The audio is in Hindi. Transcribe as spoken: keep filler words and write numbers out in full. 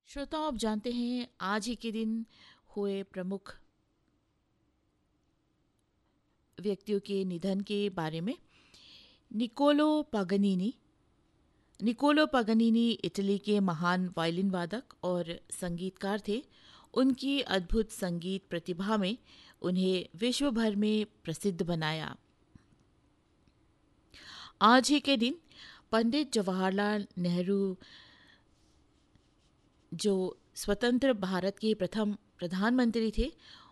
श्रोताओं, आप जानते हैं आज ही के दिन हुए प्रमुख व्यक्तियों के निधन के बारे में। निकोलो पागनिनी निकोलो पागनिनी इटली के महान वायलिन वादक और संगीतकार थे। उनकी अद्भुत संगीत प्रतिभा में उन्हें विश्व भर में प्रसिद्ध बनाया। आज ही के दिन पंडित जवाहरलाल नेहरू, जो स्वतंत्र भारत के प्रथम प्रधानमंत्री थे,